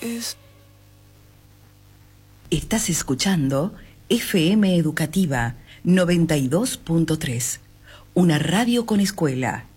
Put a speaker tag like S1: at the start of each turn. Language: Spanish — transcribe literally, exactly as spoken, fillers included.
S1: Estás escuchando F M Educativa noventa y dos punto tres, una radio con escuela,